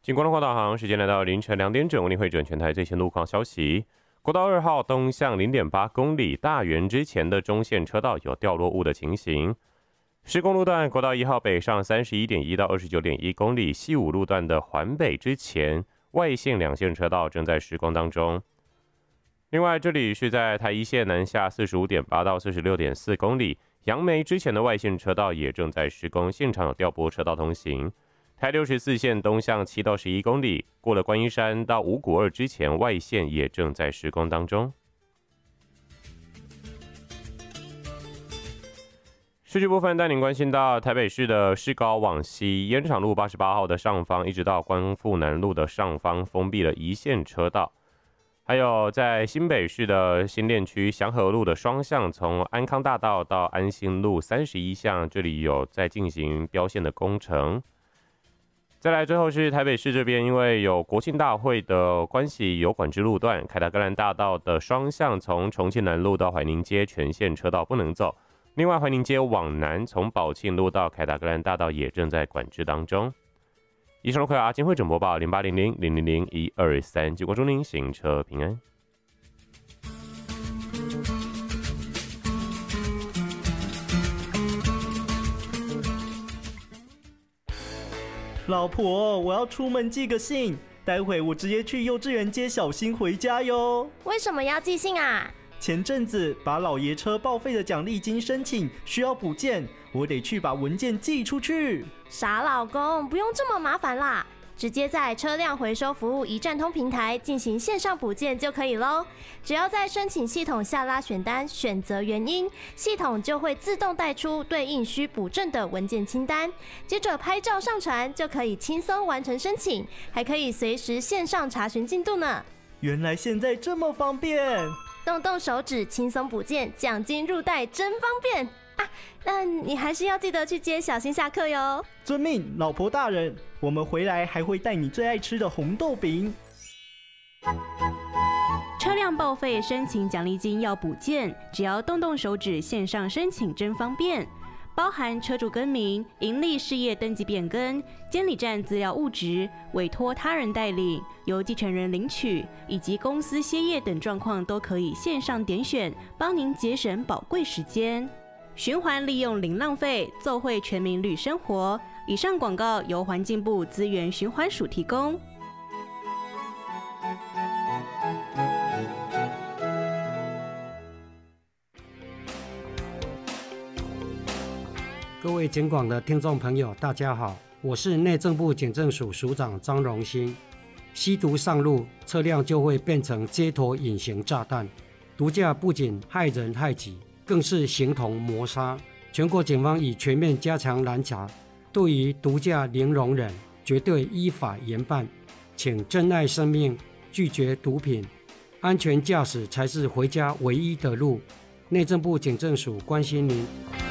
经光华导航时间来到凌晨2点整，为您汇整全台最新路况消息。国道2号东向 0.8 公里大园之前的中线车道有掉落物的情形。施工路段国道1号北上 31.1 到 29.1 公里，西武路段的环北之前外线两线车道正在施工当中。另外，这里是在台一线南下 45.8 到 46.4 公里，杨梅之前的外线车道也正在施工，现场有调拨车道通行。台64线东向7到11公里，过了观音山到五股2之前，外线也正在施工当中。市区部分带您关心到台北市的市高往西烟厂路88号的上方，一直到光复南路的上方封闭了一线车道。还有在新北市的新店区祥和路的双向，从安康大道到安心路31巷，这里有在进行标线的工程。再来，最后是台北市这边，因为有国庆大会的关系，有管制路段，凯达格兰大道的双向从重庆南路到怀宁街全线车道不能走。另外，怀宁街往南从宝庆路到凯达格兰大道也正在管制当中。以上的阿金会整播报0800000123，结果祝您行车平安。 老婆，我要出门寄个信，待会我直接去幼稚园接小新回家哟。 为什么要寄信啊？ 前阵子把老爷车报废的奖励金申请需要补件，我得去把文件寄出去。 傻老公，不用这么麻烦啦，直接在车辆回收服务一站通平台进行线上补件就可以咯。只要在申请系统下拉选单，选择原因，系统就会自动带出对应需补正的文件清单，接着拍照上传就可以轻松完成申请，还可以随时线上查询进度呢。 原来现在这么方便， 动动手指轻松补件，奖金入袋真方便啊！但你还是要记得去接小新下课哟。 遵命，老婆大人。我们回来还会带你最爱吃的红豆饼。 车辆报废申请奖励金要补件，只要动动手指线上申请真方便，包含车主更名、营利事业登记变更、监理站资料物质、委托他人代理、由继承人领取以及公司歇业等状况都可以线上点选，帮您节省宝贵时间。循环利用零浪费，奏会全民绿生活。以上广告由环境部资源循环署提供。 各位警广的听众朋友，大家好，我是内政部警政署署长张荣兴。吸毒上路，车辆就会变成街头隐形炸弹。毒驾不仅害人害己，更是形同谋杀。全国警方已全面加强拦查，对于毒驾零容忍，绝对依法严办。请珍爱生命，拒绝毒品，安全驾驶才是回家唯一的路。内政部警政署关心您。